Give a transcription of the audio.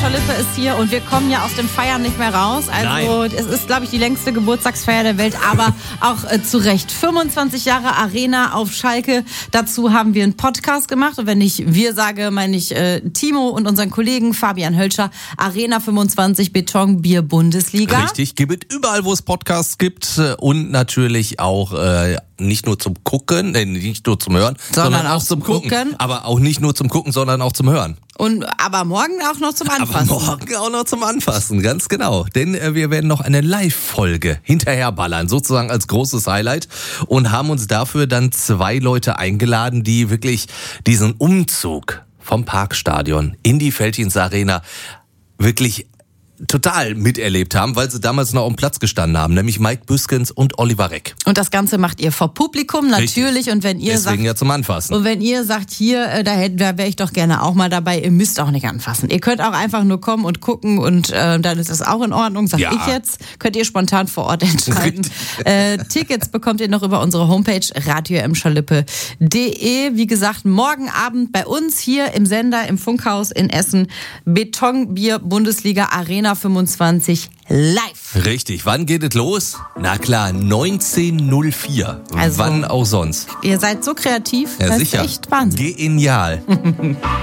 Schalippe ist hier und wir kommen ja aus dem Feiern nicht mehr raus. Also es ist, glaube ich, die längste Geburtstagsfeier der Welt, aber auch zu Recht. 25 Jahre Arena auf Schalke. Dazu haben wir einen Podcast gemacht. Und wenn ich wir sage, meine ich Timo und unseren Kollegen Fabian Hölscher. Arena 25 Betonbier Bundesliga. Richtig, gibt überall, wo es Podcasts gibt und natürlich auch nicht nur zum Gucken, nicht nur zum Hören, sondern auch zum Gucken. Aber auch nicht nur zum Gucken, sondern auch zum Hören. Aber morgen auch noch zum Anfassen. Aber morgen auch noch zum Anfassen, ganz genau. Denn wir werden noch eine Live-Folge hinterherballern, sozusagen als großes Highlight. Und haben uns dafür dann 2 Leute eingeladen, die wirklich diesen Umzug vom Parkstadion in die Veltins Arena wirklich total miterlebt haben, weil sie damals noch am Platz gestanden haben, nämlich Mike Büskens und Oliver Reck. Und das Ganze macht ihr vor Publikum, natürlich. Richtig. Und wenn ihr deswegen sagt, ja zum Anfassen. Und wenn ihr sagt, hier, da wäre ich doch gerne auch mal dabei, ihr müsst auch nicht anfassen. Ihr könnt auch einfach nur kommen und gucken und dann ist das auch in Ordnung, sag ich jetzt. Könnt ihr spontan vor Ort entscheiden. Tickets bekommt ihr noch über unsere Homepage radio-schalippe.de. Wie gesagt, morgen Abend bei uns hier im Sender, im Funkhaus in Essen, Betonbier Bundesliga Arena 25 live. Richtig. Wann geht es los? Na klar, 19:04. Also, wann auch sonst. Ihr seid so kreativ. Ja, das sicher. ist echt Wahnsinn. Genial.